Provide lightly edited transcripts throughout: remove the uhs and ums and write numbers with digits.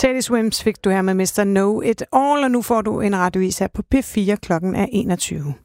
Teddy Swims fik du her med Mr. Know It All, og nu får du en radiovis her på P4 klokken er 21.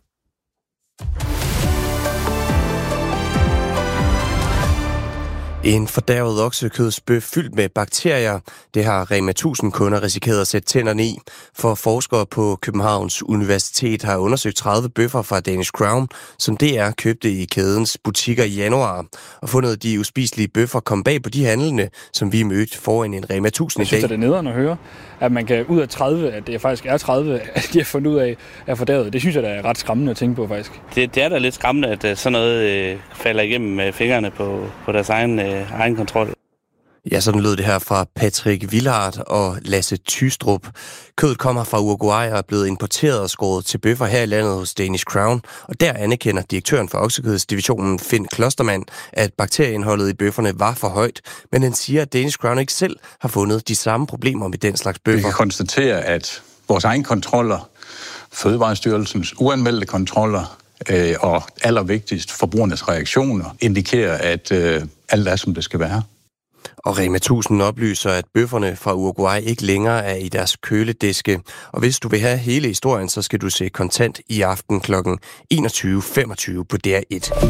En fordærvet oksekødsbøf fyldt med bakterier, det har Rema 1000 kunder risikeret at sætte tænderne i. For forskere på Københavns Universitet har undersøgt 30 bøffer fra Danish Crown, som DR købte i kædens butikker i januar, og fundet, at de uspiselige bøffer kom bag på de handlende, som vi mødte foran en Rema 1000 i dag. Jeg synes, det er nederen at høre, at man kan ud af 30, at det faktisk er 30, at de har fundet ud af er fordærvet. Det synes jeg, der er ret skræmmende at tænke på, faktisk. Det er da lidt skræmmende, at sådan noget falder igennem fingrene på deres egen kontrol. Ja, sådan lød det her fra Patrick Villard og Lasse Tystrup. Kødet kommer fra Uruguay og er blevet importeret og skåret til bøffer her i landet hos Danish Crown. Og der anerkender direktøren for oksekødsdivisionen Finn Klostermann, at bakterieindholdet i bøfferne var for højt. Men han siger, at Danish Crown ikke selv har fundet de samme problemer med den slags bøffer. Vi kan konstatere, at vores egen kontroller, Fødevarestyrelsens uanmeldte kontroller og allervigtigst forbrugernes reaktioner indikerer, at alt er, som det skal være. Og Rema 1000 oplyser, at bøfferne fra Uruguay ikke længere er i deres kølediske. Og hvis du vil have hele historien, så skal du se Kontant i aften kl. 21.25 på DR1.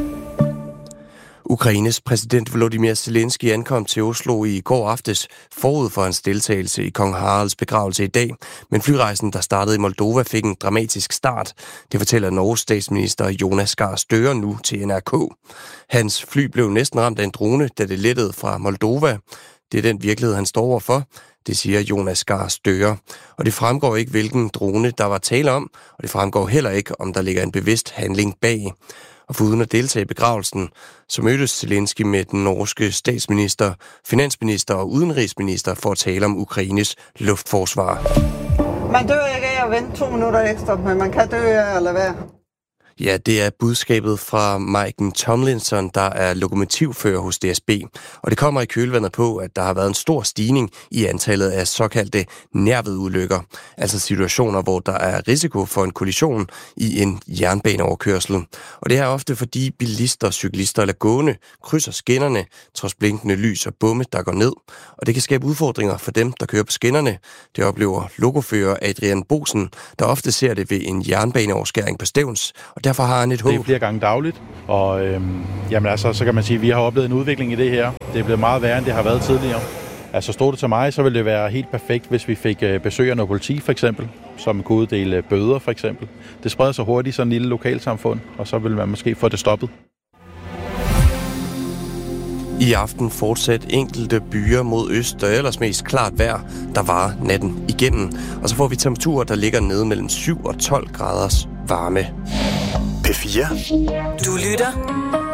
Ukraines præsident Volodymyr Zelensky ankom til Oslo i går aftes forud for hans deltagelse i kong Haralds begravelse i dag. Men flyrejsen, der startede i Moldova, fik en dramatisk start. Det fortæller Norges statsminister Jonas Gahr Støre nu til NRK. Hans fly blev næsten ramt af en drone, da det lettede fra Moldova. Det er den virkelighed, han står overfor. Det siger Jonas Gahr Støre. Og det fremgår ikke, hvilken drone der var tale om, og det fremgår heller ikke, om der ligger en bevidst handling bag. Og foruden at deltage i begravelsen, så mødtes Zelensky med den norske statsminister, finansminister og udenrigsminister for at tale om Ukraines luftforsvar. Man dør ikke af at vente 2 minutter ekstra, men man kan dø af at lade være. Ja, det er budskabet fra Maiken Tomlinson, der er lokomotivfører hos DSB. Og det kommer i kølvandet på, at der har været en stor stigning i antallet af såkaldte nærvedulykker. Altså situationer, hvor der er risiko for en kollision i en jernbaneoverkørsel. Og det er ofte fordi bilister, cyklister eller gående krydser skinnerne, trods blinkende lys og bomme, der går ned. Og det kan skabe udfordringer for dem, der kører på skinnerne. Det oplever lokofører Adrian Bosen, der ofte ser det ved en jernbaneoverskæring på Stevns. Og derfor har han et håb. Det er flere gange dagligt, og så kan man sige, at vi har oplevet en udvikling i det her. Det er blevet meget værre, end det har været tidligere. Altså stod det til mig, så ville det være helt perfekt, hvis vi fik besøg af noget politi for eksempel, som kunne uddele bøder for eksempel. Det spreder sig hurtigt i sådan en lille lokalsamfund, og så vil man måske få det stoppet. I aften fortsat enkelte byer mod øst, og ellers mest klart vejr, der varer natten igennem. Og så får vi temperaturer, der ligger nede mellem 7 og 12 graders varme. P4. Du lytter